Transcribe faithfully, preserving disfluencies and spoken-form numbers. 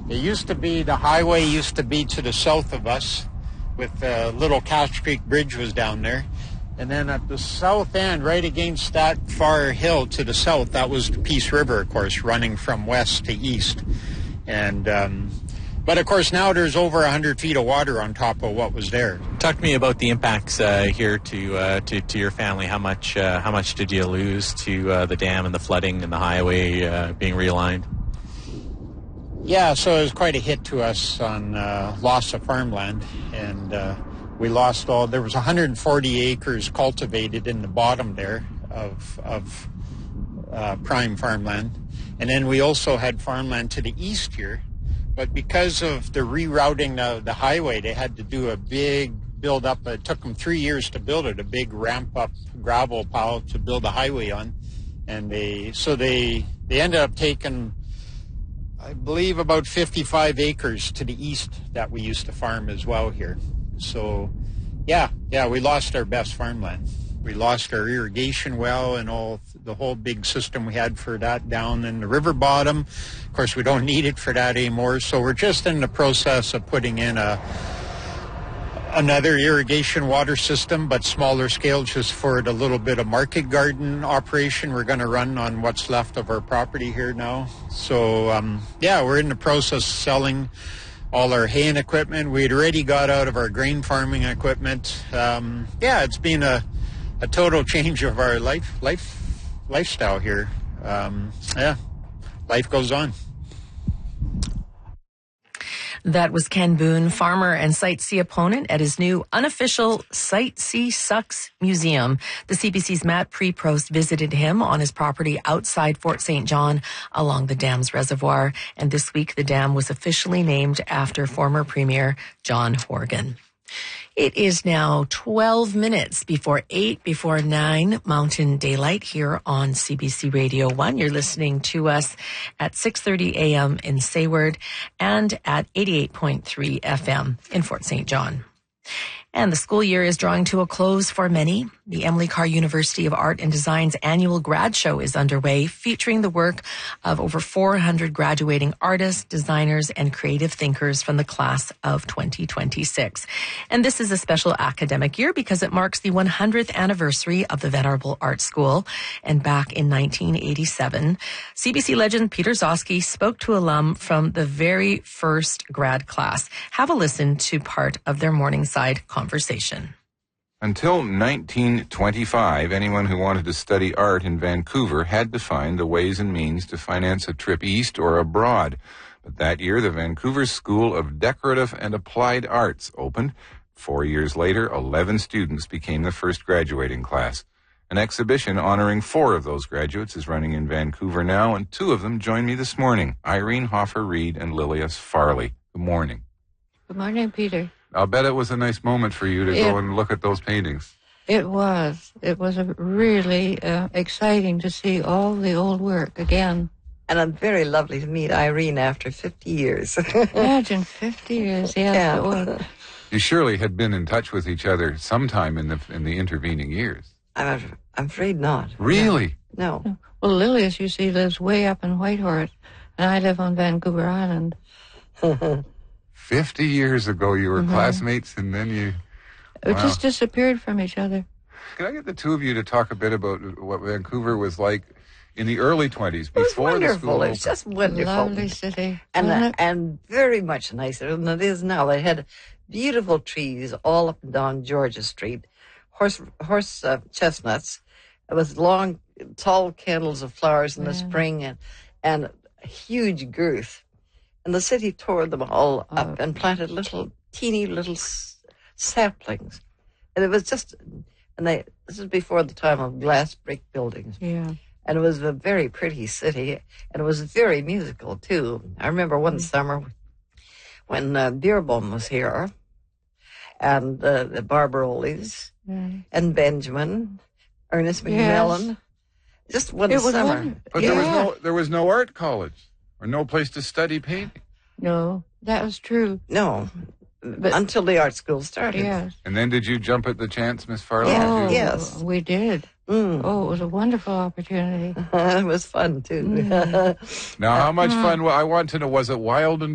It used to be, the highway used to be to the south of us, with the little Cash Creek Bridge was down there. And then at the south end, right against that far hill to the south, that was the Peace River, of course, running from west to east. And, um, but of course now there's over one hundred feet of water on top of what was there. Talk to me about the impacts uh, here to, uh, to to your family. How much uh, how much did you lose to uh, the dam and the flooding and the highway uh, being realigned? Yeah, so it was quite a hit to us on uh, loss of farmland, and uh, we lost all. There was one hundred forty acres cultivated in the bottom there of of uh, prime farmland, and then we also had farmland to the east here. But because of the rerouting of the highway, they had to do a big build up. It took them three years to build it, a big ramp up gravel pile to build a highway on. And they, so they, they ended up taking, I believe, about fifty-five acres to the east that we used to farm as well here. So yeah, yeah, we lost our best farmland. We lost our irrigation well and all the whole big system we had for that down in the river bottom. Of course, we don't need it for that anymore. So we're just in the process of putting in a another irrigation water system, but smaller scale, just for the little bit of market garden operation we're going to run on what's left of our property here now. So um, yeah, we're in the process of selling all our haying equipment. We'd already got out of our grain farming equipment. Um, yeah, it's been a a total change of our life, life, lifestyle here. Um, yeah, life goes on. That was Ken Boone, farmer and Site C opponent at his new unofficial Site C Sucks Museum. The C B C's Matt Preprost visited him on his property outside Fort Saint John along the dam's reservoir. And this week, the dam was officially named after former Premier John Horgan. It is now twelve minutes before eight, before nine Mountain Daylight here on C B C Radio one. You're listening to us at six thirty a.m. in Sayward and at eighty-eight point three F M in Fort Saint John. And the school year is drawing to a close for many. The Emily Carr University of Art and Design's annual grad show is underway, featuring the work of over four hundred graduating artists, designers, and creative thinkers from the class of twenty twenty-six. And this is a special academic year because it marks the one hundredth anniversary of the Venerable Art School. And back in nineteen eighty-seven, C B C legend Peter Zosky spoke to alum from the very first grad class. Have a listen to part of their Morningside conversation. Until nineteen twenty-five, anyone who wanted to study art in Vancouver had to find the ways and means to finance a trip east or abroad. But that year, the Vancouver School of Decorative and Applied Arts opened. Four years later, eleven students became the first graduating class. An exhibition honoring four of those graduates is running in Vancouver now, and two of them join me this morning, Irene Hoffer-Reid and Lilias Farley. Good morning. Good morning, Peter. I'll bet it was a nice moment for you to it, go and look at those paintings. It was. It was a really uh, exciting to see all the old work again. And it's very lovely to meet Irene after fifty years. Imagine fifty years, yes, yeah. It was. You surely had been in touch with each other sometime in the in the intervening years. I'm, I'm afraid not. Really? No. no. Well, Lilias, you see, lives way up in Whitehorse, and I live on Vancouver Island. Fifty years ago, you were mm-hmm. classmates, and then you... We wow. just disappeared from each other. Could I get the two of you to talk a bit about what Vancouver was like in the early twenties, before it was wonderful. the school It was just wonderful. Lovely city. And, uh, it? and very much nicer than it is now. They had beautiful trees all up and down Georgia Street, horse horse uh, chestnuts. It was long, tall candles of flowers in yeah. the spring, and, and huge girth. And the city tore them all up oh. and planted little, teeny little s- saplings. And it was just, and they, this is before the time of glass brick buildings. Yeah. And it was a very pretty city, and it was very musical, too. I remember one mm-hmm. summer when uh, Beerbohm was here, and uh, the Barbaroles, mm-hmm. and Benjamin, Ernest McMillan. Yes. Just one it summer. One, but yeah. there was no there was no art college, or no place to study painting. No, that was true. No. But until the art school started. Yes. And then did you jump at the chance, Miss Farley? Yeah, oh, yes. We did. Mm. Oh, it was a wonderful opportunity. It was fun, too. Mm. Now, how much fun, I want to know, was it wild and